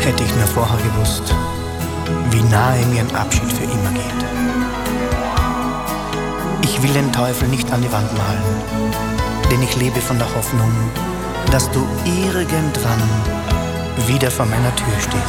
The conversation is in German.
Hätte ich nur vorher gewusst, wie nahe mir ein Abschied für immer geht. Ich will den Teufel nicht an die Wand malen, denn ich lebe von der Hoffnung, dass du irgendwann wieder vor meiner Tür stehst.